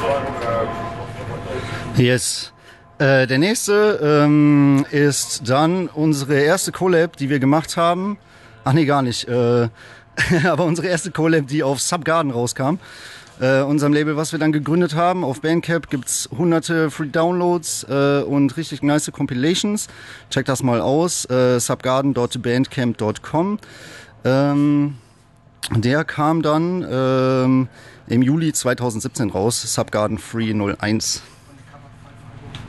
Yes. Der nächste ist dann unsere erste Collab, die wir gemacht haben. Ach nee, gar nicht. Aber unsere erste Collab, die auf Subgarden rauskam. Unserem Label, was wir dann gegründet haben. Auf Bandcamp gibt's hunderte Free Downloads und richtig nice Compilations. Checkt das mal aus. subgarden.bandcamp.com. Der kam dann im Juli 2017 raus. Subgarden Free 01.